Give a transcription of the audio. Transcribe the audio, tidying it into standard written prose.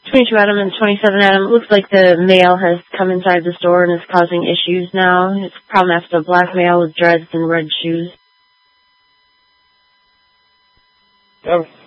22 Adam and 27 Adam. It looks like the male has come inside the store and is causing issues now. It's probably after a black male with dreads and red shoes. Over.